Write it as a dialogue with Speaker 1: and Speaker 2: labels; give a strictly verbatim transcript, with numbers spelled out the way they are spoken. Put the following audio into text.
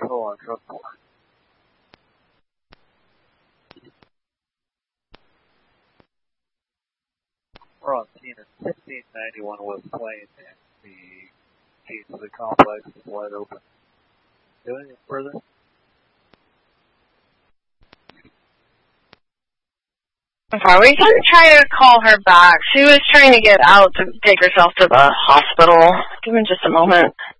Speaker 1: patrol on truck four. We're on scene at sixteen ninety-one West Plain, and the gate to the complex is wide open. Do anything further?
Speaker 2: Okay, we can try to call her back. She was trying to get out to take herself to the hospital. Give me just a moment.